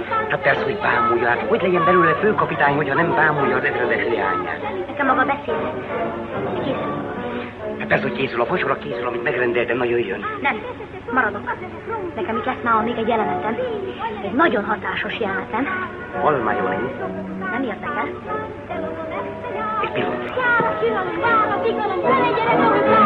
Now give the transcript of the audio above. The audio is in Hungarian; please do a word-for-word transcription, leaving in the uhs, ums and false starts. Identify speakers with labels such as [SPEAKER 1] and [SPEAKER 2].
[SPEAKER 1] Hát persze, hogy bámulja. Hát hogy legyen belőle főkapitány, hogyha nem bámulja az ezredes leányát?
[SPEAKER 2] Nekem maga beszélhet. Készül.
[SPEAKER 1] Hát persze, hogy készül. A vacsora készül, amit megrendeltem. Na, jöjjön.
[SPEAKER 2] Nem, maradok. Nekem itt lesz nálam még egy jelenetem. Egy nagyon hatásos jelenetem.
[SPEAKER 1] Hol majolén?
[SPEAKER 2] Nem érdekel.
[SPEAKER 1] Egy pillanatra.
[SPEAKER 2] Jár, csillag, jár, a tigalom, ne legyenek,